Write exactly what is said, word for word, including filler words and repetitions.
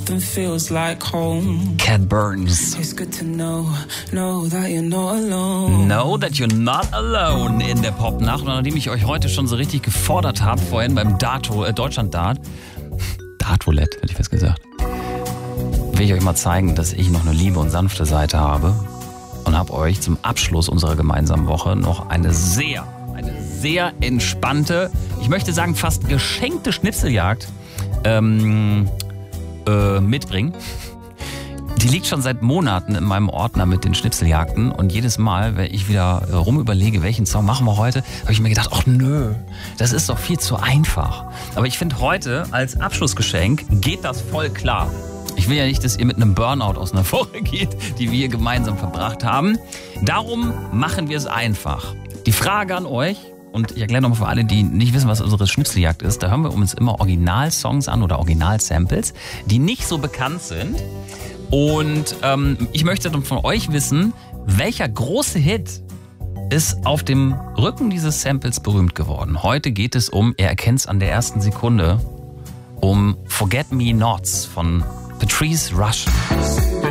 nothing feels like home. Cat Burns. It's good to know, know that you're not alone. Know that you're not alone in der Popnacht. Und nachdem ich euch heute schon so richtig gefordert habe, vorhin beim Dato, äh, Deutschland-Dart, Dartroulette, hätte ich fast gesagt, will ich euch mal zeigen, dass ich noch eine liebe und sanfte Seite habe und habe euch zum Abschluss unserer gemeinsamen Woche noch eine sehr, eine sehr entspannte, ich möchte sagen fast geschenkte Schnitzeljagd ähm, äh, mitbringen. Die liegt schon seit Monaten in meinem Ordner mit den Schnipseljagden und jedes Mal, wenn ich wieder rum überlege, welchen Song machen wir heute, habe ich mir gedacht, ach nö, das ist doch viel zu einfach. Aber ich finde, heute als Abschlussgeschenk geht das voll klar. Ich will ja nicht, dass ihr mit einem Burnout aus einer Woche geht, die wir gemeinsam verbracht haben. Darum machen wir es einfach. Die Frage an euch, und ich erkläre nochmal für alle, die nicht wissen, was unsere Schnipseljagd ist, da hören wir uns immer Originalsongs an oder Originalsamples, die nicht so bekannt sind. Und ähm, ich möchte dann von euch wissen, welcher große Hit ist auf dem Rücken dieses Samples berühmt geworden. Heute geht es um, ihr erkennt es an der ersten Sekunde, um Forget Me Nots von Patrice Rushen.